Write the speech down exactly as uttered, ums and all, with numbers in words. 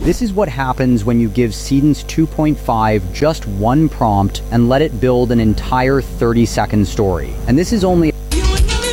This is what happens when you give Seedance two point five just one prompt and let it build an entire thirty second story. And this is only